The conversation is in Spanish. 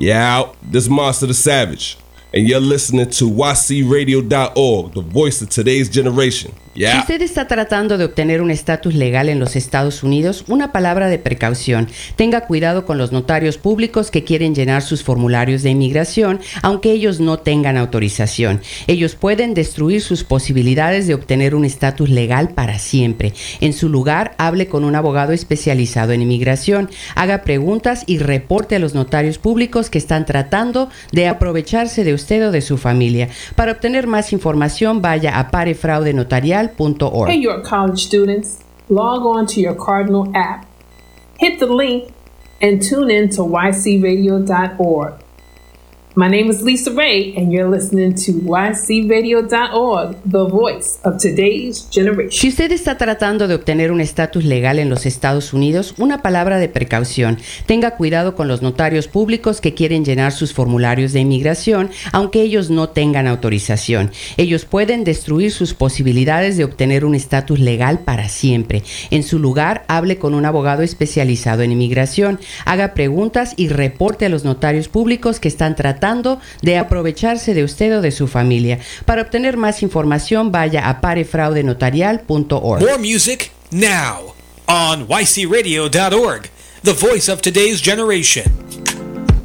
Yeah, this Monster the Savage, and you're listening to ycradio.org, the voice of today's generation. Yeah. Si usted está tratando de obtener un estatus legal en los Estados Unidos, una palabra de precaución. Tenga cuidado con los notarios públicos que quieren llenar sus formularios de inmigración, aunque ellos no tengan autorización. Ellos pueden destruir sus posibilidades de obtener un estatus legal para siempre. En su lugar, hable con un abogado especializado en inmigración. Haga preguntas y reporte a los notarios públicos que están tratando de aprovecharse de usted o de su familia. Para obtener más información, vaya a parefraudenotarial.org. Hey, your college students, log on to your Cardinal app. Hit the link and tune in to ycradio.org. My name is Lisa Ray, and you're listening to ycradio.org, the voice of today's generation. Si usted está tratando de obtener un estatus legal en los Estados Unidos, una palabra de precaución. Tenga cuidado con los notarios públicos que quieren llenar sus formularios de inmigración, aunque ellos no tengan autorización. Ellos pueden destruir sus posibilidades de obtener un estatus legal para siempre. En su lugar, hable con un abogado especializado en inmigración. Haga preguntas y reporte a los notarios públicos que están tratando de aprovecharse de usted o de su familia. Para obtener más información, vaya a parefraudenotarial.org. More music now on ycradio.org, the voice of today's generation.